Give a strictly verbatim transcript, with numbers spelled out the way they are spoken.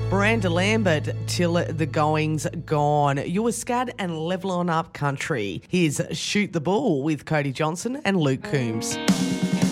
Miranda Lambert, Till the Going's Gone. You were Scad and Level On Up Country. Here's Shoot the Ball with Cody Johnson and Luke Coombs.